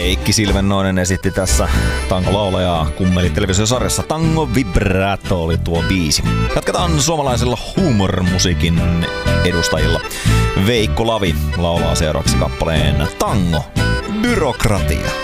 Heikki Silvennoinen esitti tässä tangolaulajaa kummeli televisiosarjassa. Tango Vibrato oli tuo biisi. Jatketaan suomalaisella huumormusiikin edustajilla. Veikko Lavi laulaa seuraavaksi kappaleen Tango Byrokratia.